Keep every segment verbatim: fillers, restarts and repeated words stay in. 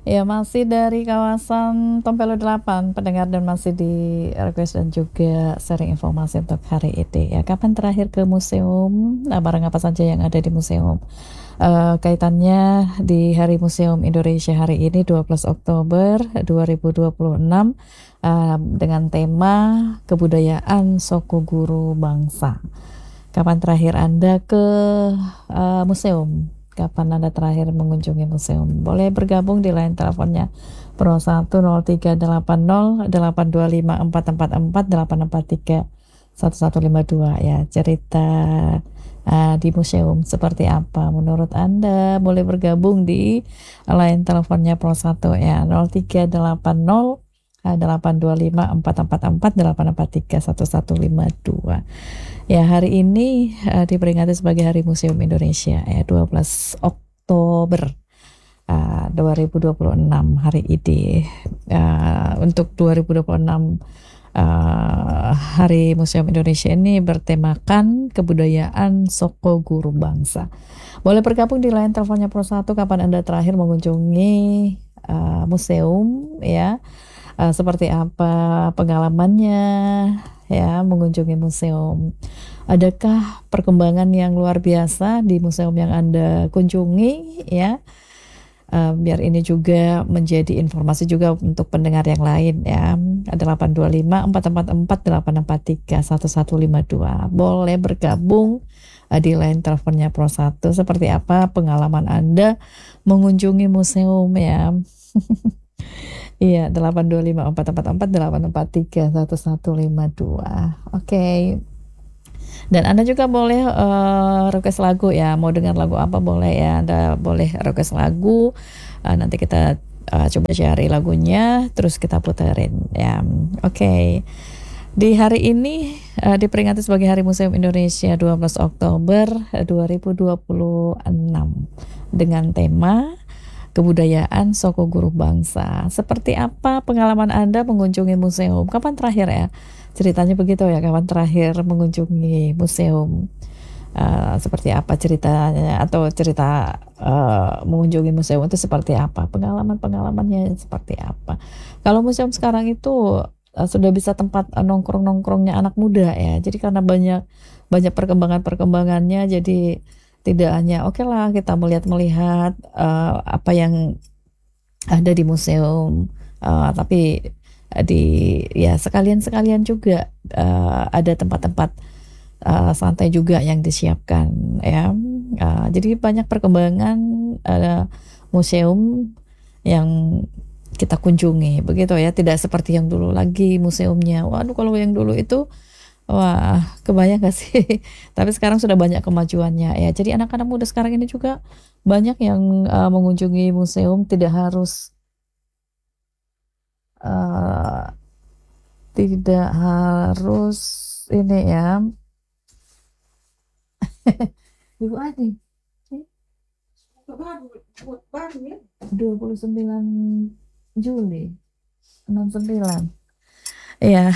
Ya, masih dari kawasan Tompelo delapan, pendengar, dan masih di request dan juga sharing informasi untuk hari ini. Ya, kapan terakhir ke museum? Nah, barang apa saja yang ada di museum? Uh, kaitannya di Hari Museum Indonesia hari ini dua belas Oktober dua ribu dua puluh enam uh, dengan tema kebudayaan Soko Guru Bangsa. Kapan terakhir Anda ke uh, museum? Kapan Anda terakhir mengunjungi museum? Boleh bergabung di line teleponnya nol satu nol tiga delapan nol delapan dua lima empat empat empat delapan empat tiga satu satu lima dua ya. Cerita uh, di museum seperti apa menurut Anda? Boleh bergabung di line teleponnya nol satu ya nol tiga delapan nol delapan dua lima empat empat empat delapan empat tiga satu satu lima dua. Ya, hari ini uh, diperingati sebagai Hari Museum Indonesia ya, dua belas Oktober uh, dua ribu dua puluh enam hari ini. Uh, untuk dua ribu dua puluh enam uh, Hari Museum Indonesia ini bertemakan kebudayaan Soko Guru Bangsa. Boleh bergabung di line teleponnya Pro satu kapan Anda terakhir mengunjungi uh, museum ya. Uh, seperti apa pengalamannya ya mengunjungi museum? Adakah perkembangan yang luar biasa di museum yang Anda kunjungi ya? Uh, biar ini juga menjadi informasi juga untuk pendengar yang lain ya. delapan dua lima empat empat empat delapan empat tiga satu satu lima dua. Boleh bergabung uh, di line teleponnya Pro satu. Seperti apa pengalaman Anda mengunjungi museum ya? Iya, delapan dua lima empat empat empat delapan empat tiga satu satu lima dua. Oke. Okay. Dan Anda juga boleh uh, request lagu ya. Mau dengar lagu apa boleh ya. Anda boleh request lagu. Uh, nanti kita uh, coba cari lagunya, terus kita puterin ya. Oke. Okay. Di hari ini uh, diperingati sebagai Hari Museum Indonesia dua belas Oktober dua ribu dua puluh enam dengan tema kebudayaan Soko Guru Bangsa. Seperti apa pengalaman Anda mengunjungi museum? Kapan terakhir ya? Ceritanya begitu ya, kapan terakhir mengunjungi museum? Uh, seperti apa ceritanya atau cerita uh, mengunjungi museum itu seperti apa? Pengalaman-pengalamannya seperti apa? Kalau museum sekarang itu uh, sudah bisa tempat uh, nongkrong-nongkrongnya anak muda ya. Jadi karena banyak banyak perkembangan-perkembangannya, jadi tidak hanya oke okay lah kita melihat-melihat uh, apa yang ada di museum, uh, tapi di ya sekalian-sekalian juga uh, ada tempat-tempat uh, santai juga yang disiapkan ya. Uh, jadi banyak perkembangan uh, museum yang kita kunjungi begitu ya, tidak seperti yang dulu lagi museumnya. Waduh, kalau yang dulu itu wah, kebayang gak sih? Tapi sekarang sudah banyak kemajuannya ya. Jadi anak-anak muda sekarang ini juga banyak yang uh, mengunjungi museum, tidak harus uh, tidak harus ini ya. Ibu Adi, dua puluh sembilan Juli enam sembilan. Iya.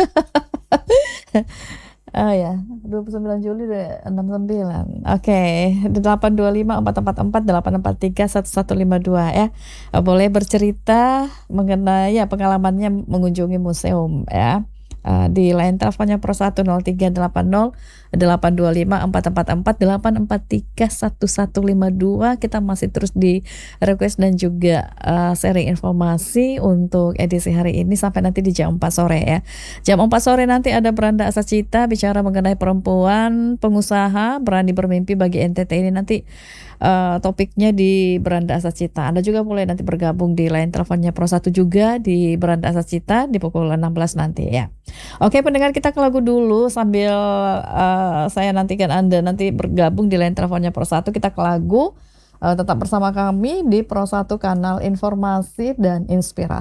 Oh ya, dua puluh sembilan Juli enam sembilan. Oke, okay. delapan dua lima empat empat empat delapan empat tiga satu satu lima dua ya. Boleh bercerita mengenai ya pengalamannya mengunjungi museum ya. Uh, di line teleponnya Pro satu nol tiga delapan nol delapan dua lima empat empat empat delapan empat tiga satu satu lima dua. Kita masih terus di request dan juga uh, sharing informasi untuk edisi hari ini sampai nanti di jam empat sore ya. Jam empat sore nanti ada Beranda Asa Cita bicara mengenai perempuan pengusaha berani bermimpi bagi N T T. Ini nanti uh, topiknya di Beranda Asa Cita. Anda juga boleh nanti bergabung di line teleponnya Pro satu juga di Beranda Asa Cita di pukul enam belas nanti ya. Oke, pendengar, kita ke lagu dulu sambil uh, saya nantikan Anda nanti bergabung di line teleponnya Pro satu. Kita ke lagu, uh, tetap bersama kami di Pro satu, kanal informasi dan inspirasi.